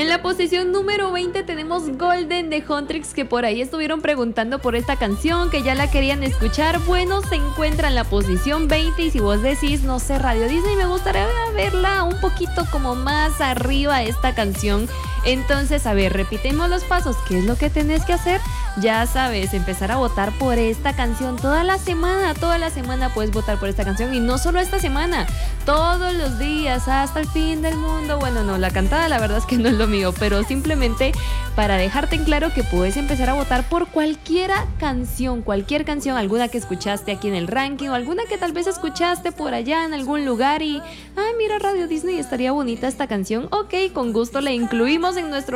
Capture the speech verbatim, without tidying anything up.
En la posición número veinte tenemos Golden de Huntrix, que por ahí estuvieron preguntando por esta canción, que ya la querían escuchar. Bueno, se encuentra en la posición veinte y si vos decís, no sé, Radio Disney, me gustaría verla un poquito como más arriba esta canción. Entonces, a ver, repitemos los pasos. ¿Qué es lo que tenés que hacer? Ya sabes, empezar a votar por esta canción toda la semana. Toda la semana puedes votar por esta canción y no solo esta semana, todos los días hasta el fin del mundo. Bueno, no, la cantada la verdad es que no es lo mío, pero simplemente para dejarte en claro que puedes empezar a votar por cualquiera canción, cualquier canción, alguna que escuchaste aquí en el ranking o alguna que tal vez escuchaste por allá en algún lugar y, ah, mira, Radio Disney, estaría bonita esta canción. Ok, con gusto la incluimos en nuestro